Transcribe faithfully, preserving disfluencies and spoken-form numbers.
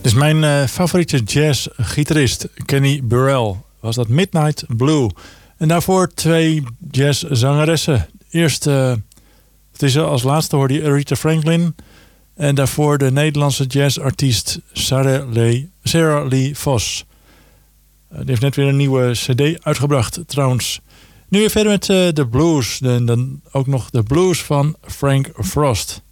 Dus mijn uh, favoriete jazzgitarist, Kenny Burrell, was dat Midnight Blue. En daarvoor twee jazzzangeressen. Eerst, uh, het is als laatste hoorde je Aretha Franklin. En daarvoor de Nederlandse jazzartiest Sarah Lee, Sarah Lee Vos. Uh, die heeft net weer een nieuwe cd uitgebracht trouwens. Nu weer verder met uh, de blues. En dan ook nog de blues van Frank Frost.